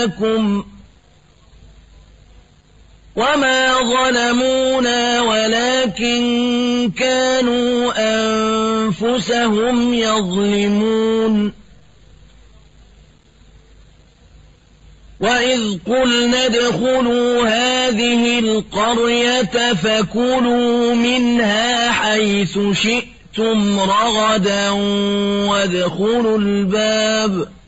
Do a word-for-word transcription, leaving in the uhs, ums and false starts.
لكم وما ظلمونا ولكن كانوا أنفسهم يظلمون وإذ قلنا ادخلوا هذه القرية فكلوا منها حيث شئتم رغدا وادخلوا الباب